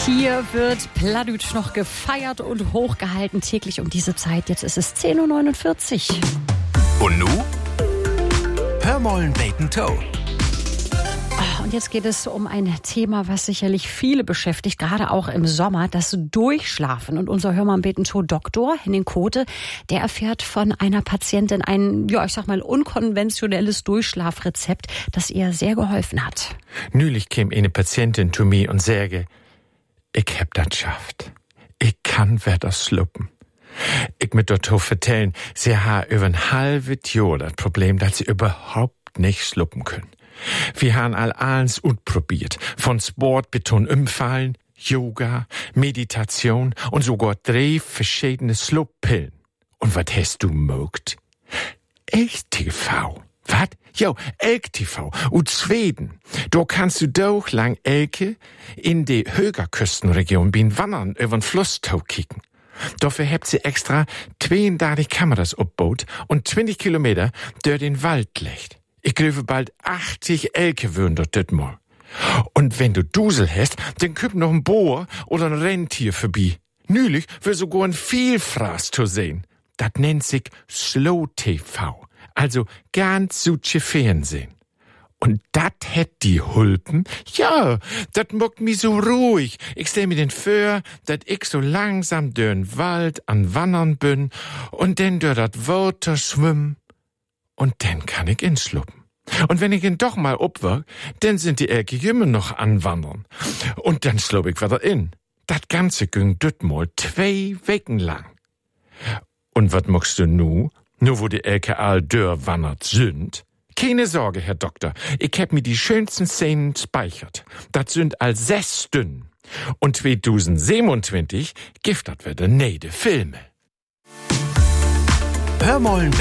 Hier wird Plattdeutsch noch gefeiert und hochgehalten, täglich um diese Zeit. Jetzt ist es 10.49 Uhr. Und nu? Hör mollen beten Toe. Und jetzt geht es um ein Thema, was sicherlich viele beschäftigt, gerade auch im Sommer, das Durchschlafen. Und unser Hörmann-Beten-Toe-Doktor, Henning Kote, der erfährt von einer Patientin ein, unkonventionelles Durchschlafrezept, das ihr sehr geholfen hat. Neulich kam eine Patientin zu mir und sagte, ich hab das geschafft. Ich kann wieder schluppen. Ich möchte dort vertellen, sie hat über ein halbes Jahr das Problem, dass sie überhaupt nicht schluppen können. Wir haben alles ausprobiert. Von Sport bis zum Umfallen, Yoga, Meditation und sogar 3 verschiedene Schlupp-Pillen. Und was hast du mögt? Elk-TV. Was? Jo, Elk-TV. Und Schweden. Da kannst du doch lang Elke in die Högerküstenregion bin wandern über den Flusstau kicken. Dafür habt sie extra 32 Kameras aufgebaut und 20 Kilometer durch den Wald legt. Ich glaube bald 80 Elke würden dort mal. Und wenn du Dusel hast, dann kommt noch ein Bohr oder ein Rentier vorbei. Neulich wird sogar ein Vielfraß zu sehen. Das nennt sich Slow TV. Also ganz südche Fernsehen. Und dat hätt die Hulpen? Ja, dat mockt mi so ruhig. Ich stell mir den vor, dat ich so langsam dür'n Wald an Wandern bin und dann durch dat Water schwimm. Und dann kann ich inschluppen. Und wenn ich ihn doch mal obwerk, dann sind die Elke immer noch anwandern. Und dann schlupp ich wieder in. Dat Ganze ging dütmal 2 Wochen lang. Und wat machst du nu? Nur wo die Elke all dörr wandert sind? Keine Sorge, Herr Doktor. Ich hab mir die schönsten Szenen speichert. Dat sind all 6 Stunden. Und 2027 gibt dat wieder neide Filme. Hör mollen